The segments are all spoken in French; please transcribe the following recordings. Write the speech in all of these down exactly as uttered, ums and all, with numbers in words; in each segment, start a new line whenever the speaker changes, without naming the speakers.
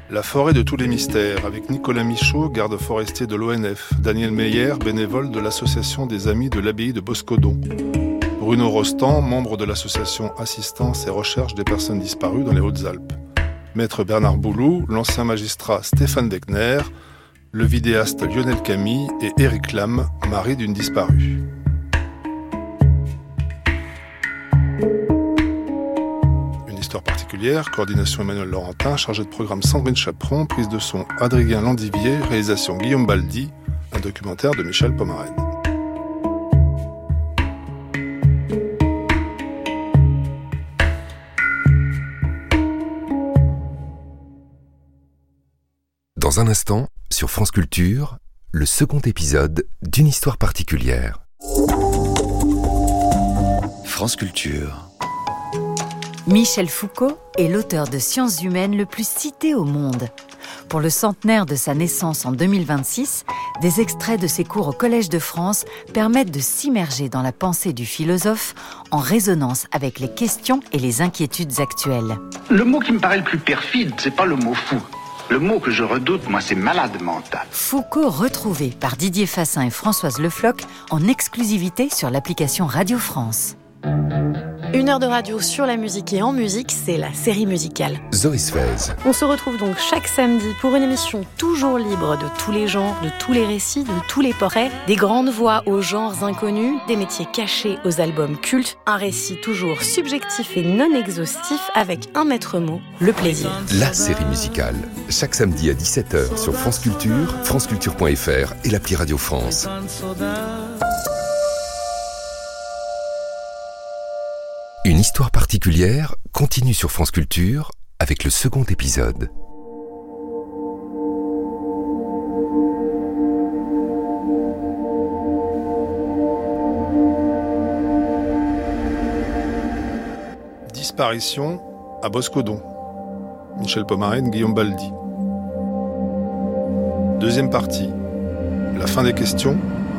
La forêt de tous les mystères, avec Nicolas Michaud, garde forestier de l'O N F, Daniel Meyer, bénévole de l'association des Amis de l'Abbaye de Boscodon, Bruno Rostand, membre de l'association Assistance et Recherche des personnes disparues dans les Hautes-Alpes, Maître Bernard Boulou, l'ancien magistrat Stéphane Deckner, le vidéaste Lionel Camille et Éric Lam, mari d'une disparue. Histoire particulière, coordination Emmanuel Laurentin, chargé de programme Sandrine Chaperon, prise de son Adrien Landivier, réalisation Guillaume Baldi, un documentaire de Michel Pomarène.
Dans un instant, sur France Culture, le second épisode d'une histoire particulière. France Culture.
Michel Foucault est l'auteur de sciences humaines le plus cité au monde. Pour le centenaire de sa naissance en deux mille vingt-six, des extraits de ses cours au Collège de France permettent de s'immerger dans la pensée du philosophe en résonance avec les questions et les inquiétudes actuelles.
Le mot qui me paraît le plus perfide, c'est pas le mot fou. Le mot que je redoute, moi, c'est malade mental.
Foucault retrouvé par Didier Fassin et Françoise Le Floch en exclusivité sur l'application Radio France.
Une heure de radio sur la musique et en musique, c'est la série musicale.
Zoé Sfez.
On se retrouve donc chaque samedi pour une émission toujours libre de tous les genres, de tous les récits, de tous les portraits, des grandes voix aux genres inconnus, des métiers cachés aux albums cultes, un récit toujours subjectif et non exhaustif avec un maître mot, le plaisir.
La série musicale, chaque samedi à dix-sept heures sur France Culture, franceculture point f r et l'appli Radio France. Une histoire particulière continue sur France Culture avec le second épisode.
Disparition à Boscodon. Michel Pomarène, Guillaume Baldi. Deuxième partie. La fin des questions.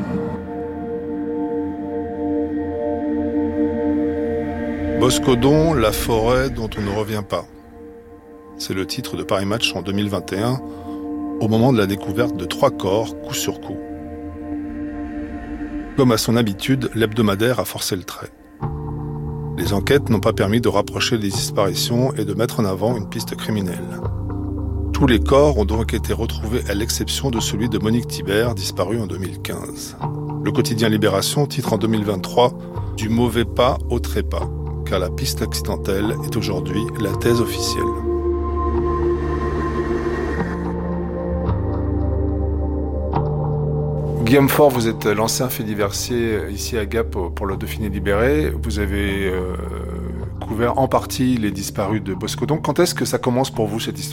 Boscodon, la forêt dont on ne revient pas. C'est le titre de Paris Match en deux mille vingt et un, au moment de la découverte de trois corps, coup sur coup. Comme à son habitude, l'hebdomadaire a forcé le trait. Les enquêtes n'ont pas permis de rapprocher les disparitions et de mettre en avant une piste criminelle. Tous les corps ont donc été retrouvés à l'exception de celui de Monique Thibert, disparue en deux mille quinze. Le quotidien Libération titre en deux mille vingt-trois « Du mauvais pas au trépas », car la piste accidentelle est aujourd'hui la thèse officielle. Guillaume Faure, vous êtes l'ancien fait diversier ici à Gap pour le Dauphiné libéré. Vous avez euh, couvert en partie les disparus de Boscodon. Quand est-ce que ça commence pour vous, cette histoire ?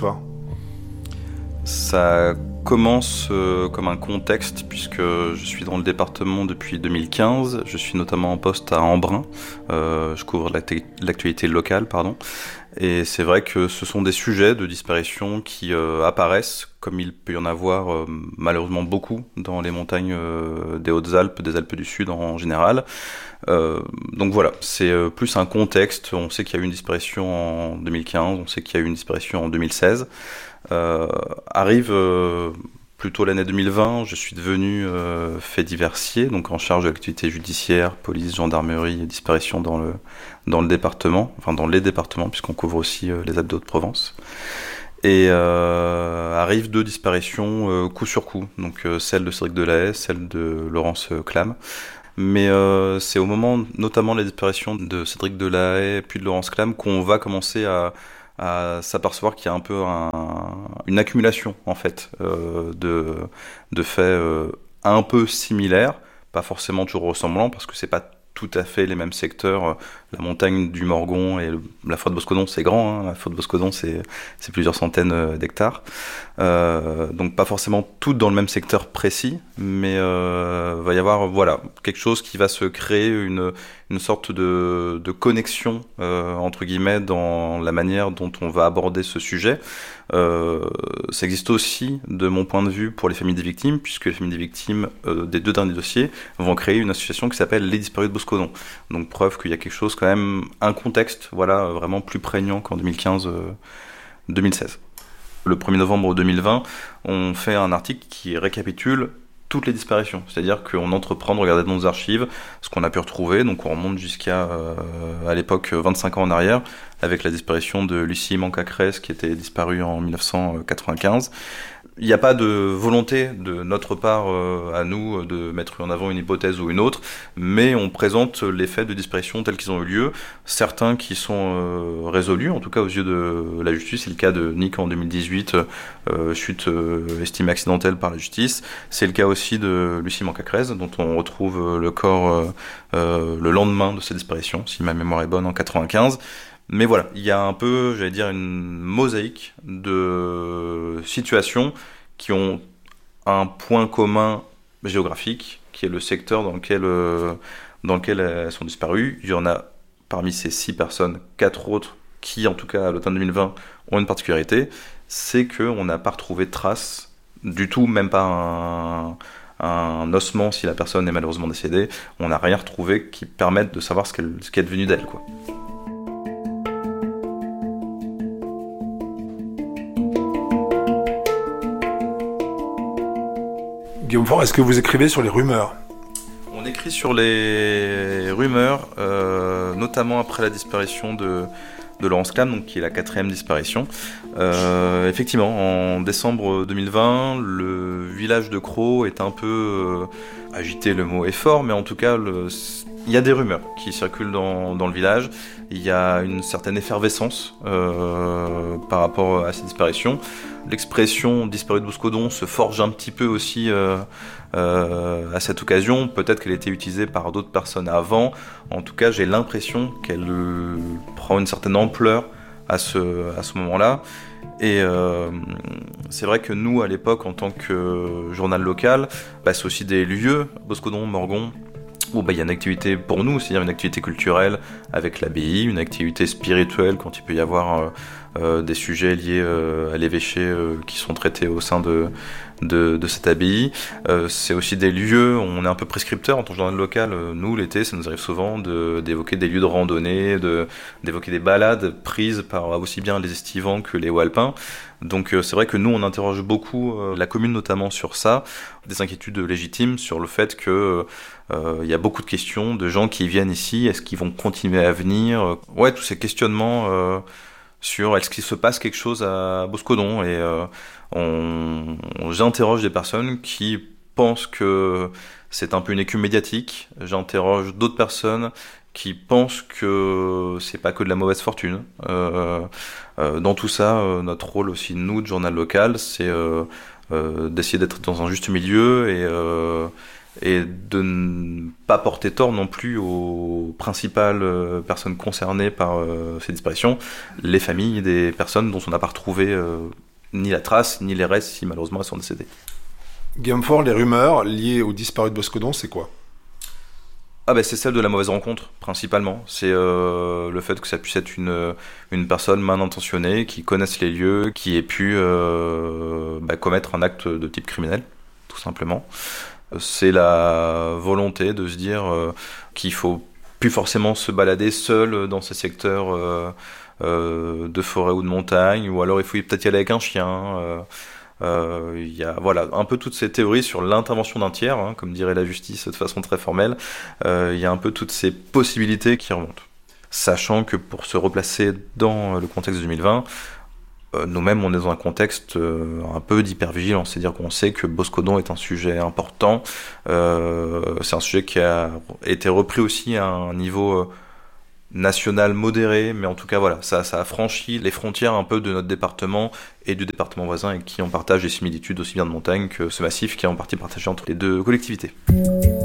Ça commence euh, comme un contexte, puisque je suis dans le département depuis deux mille quinze. Je suis notamment en poste à Embrun. Euh, je couvre l'actu- l'actualité locale, pardon. Et c'est vrai que ce sont des sujets de disparition qui euh, apparaissent, comme il peut y en avoir euh, malheureusement beaucoup dans les montagnes euh, des Hautes-Alpes, des Alpes du Sud en général. Euh, donc voilà, c'est euh, plus un contexte. On sait qu'il y a eu une disparition en deux mille quinze, on sait qu'il y a eu une disparition en deux mille seize. Euh, arrive euh, plutôt l'année deux mille vingt, je suis devenu euh, fait diversier, donc en charge de l'activité judiciaire, police, gendarmerie et disparition dans le, dans le département, enfin dans les départements, puisqu'on couvre aussi euh, les Alpes de-Haute-Provence. Et euh, arrivent deux disparitions euh, coup sur coup, donc euh, celle de Cédric Delahaye, celle de Laurence Clam. Mais euh, c'est au moment, notamment de la disparition de Cédric Delahaye puis de Laurence Clam, qu'on va commencer à à s'apercevoir qu'il y a un peu un, une accumulation en fait euh, de, de faits euh, un peu similaires, pas forcément toujours ressemblants, parce que c'est pas tout à fait les mêmes secteurs. La montagne du Morgon et le, la forêt de Boscodon, c'est grand, hein. La forêt de Boscodon, c'est, c'est plusieurs centaines d'hectares. Euh, donc pas forcément toutes dans le même secteur précis, mais euh, va y avoir voilà quelque chose qui va se créer, une une sorte de de connexion euh, entre guillemets dans la manière dont on va aborder ce sujet. Euh, ça existe aussi, de mon point de vue, pour les familles des victimes, puisque les familles des victimes euh, des deux derniers dossiers vont créer une association qui s'appelle Les Disparus de Boscodon. Donc preuve qu'il y a quelque chose quand même, un contexte, voilà, vraiment plus prégnant qu'en deux mille quinze, euh, deux mille seize. Le premier novembre deux mille vingt, on fait un article qui récapitule toutes les disparitions. C'est-à-dire qu'on entreprend de regarder dans nos archives ce qu'on a pu retrouver. Donc on remonte jusqu'à, euh, à l'époque, vingt-cinq ans en arrière, avec la disparition de Lucie Manca-Cresse, qui était disparue en dix-neuf cent quatre-vingt-quinze. Il n'y a pas de volonté de notre part euh, à nous de mettre en avant une hypothèse ou une autre, mais on présente les faits de disparition tels qu'ils ont eu lieu, certains qui sont euh, résolus, en tout cas aux yeux de la justice. C'est le cas de Nick en deux mille dix-huit, euh, chute euh, estimée accidentelle par la justice. C'est le cas aussi de Lucie Manca-Cresse, dont on retrouve le corps euh, euh, le lendemain de sa disparition, si ma mémoire est bonne, en quatre-vingt-quinze. Mais voilà, il y a un peu, j'allais dire, une mosaïque de situations qui ont un point commun géographique, qui est le secteur dans lequel, euh, dans lequel elles sont disparues. Il y en a parmi ces six personnes, quatre autres qui, en tout cas à l'automne deux mille vingt, ont une particularité, c'est qu'on n'a pas retrouvé de traces du tout, même pas un, un ossement si la personne est malheureusement décédée. On n'a rien retrouvé qui permette de savoir ce qu'elle, ce qui est devenu d'elle, quoi.
Guillaume Faure, est-ce que vous écrivez sur les rumeurs ?
On écrit sur les rumeurs, euh, notamment après la disparition de, de Laurence Clam, donc qui est la quatrième disparition. Euh, effectivement, en décembre deux mille vingt, le village de Crau est un peu euh, agité, le mot est fort, mais en tout cas, le, il y a des rumeurs qui circulent dans, dans le village. Il y a une certaine effervescence euh, par rapport à ces disparitions. L'expression disparue de Boscodon se forge un petit peu aussi euh, euh, à cette occasion. Peut-être qu'elle a été utilisée par d'autres personnes avant. En tout cas, j'ai l'impression qu'elle prend une certaine ampleur à ce, à ce moment-là. Et euh, c'est vrai que nous, à l'époque, en tant que journal local, bah, c'est aussi des lieux, Boscodon, Morgon, où bah, y a une activité pour nous, c'est-à-dire une activité culturelle avec l'abbaye, une activité spirituelle quand il peut y avoir euh, euh, des sujets liés euh, à l'évêché euh, qui sont traités au sein de, de, de cette abbaye. Euh, c'est aussi des lieux, on est un peu prescripteur en tant que journal local. Euh, nous, l'été, ça nous arrive souvent de, d'évoquer des lieux de randonnée, de, d'évoquer des balades prises par aussi bien les estivants que les hauts alpins. Donc euh, c'est vrai que nous, on interroge beaucoup euh, la commune notamment sur ça, des inquiétudes légitimes sur le fait que euh, il y a beaucoup de questions de gens qui viennent ici, est-ce qu'ils vont continuer à venir ? Ouais, tous ces questionnements euh, sur est-ce qu'il se passe quelque chose à Boscodon, et euh, on, on, j'interroge des personnes qui pensent que c'est un peu une écume médiatique, j'interroge d'autres personnes qui pensent que c'est pas que de la mauvaise fortune. Euh, euh, dans tout ça, euh, notre rôle aussi, nous, de journal local, c'est euh, euh, d'essayer d'être dans un juste milieu et, euh, et de ne pas porter tort non plus aux principales euh, personnes concernées par euh, ces disparitions, les familles des personnes dont on n'a pas retrouvé euh, ni la trace, ni les restes, si malheureusement elles sont décédées.
Guillaume Faure, les rumeurs liées aux disparus de Boscodon, c'est quoi ?
Ah ben c'est celle de la mauvaise rencontre, principalement. C'est euh, le fait que ça puisse être une, une personne mal intentionnée, qui connaisse les lieux, qui ait pu euh, bah, commettre un acte de type criminel, tout simplement. C'est la volonté de se dire euh, qu'il faut plus forcément se balader seul dans ces secteurs euh, euh, de forêt ou de montagne, ou alors il faut peut-être y aller avec un chien. Euh, Il euh, y a voilà un peu toutes ces théories sur l'intervention d'un tiers, hein, comme dirait la justice de façon très formelle. Il euh, y a un peu toutes ces possibilités qui remontent. Sachant que pour se replacer dans le contexte de deux mille vingt, euh, nous-mêmes on est dans un contexte euh, un peu d'hypervigilance, c'est-à-dire qu'on sait que Boscodon est un sujet important. Euh, c'est un sujet qui a été repris aussi à un niveau euh, national modéré, mais en tout cas voilà, ça, ça a franchi les frontières un peu de notre département et du département voisin, et qui en partage des similitudes aussi bien de montagne que ce massif qui est en partie partagé entre les deux collectivités.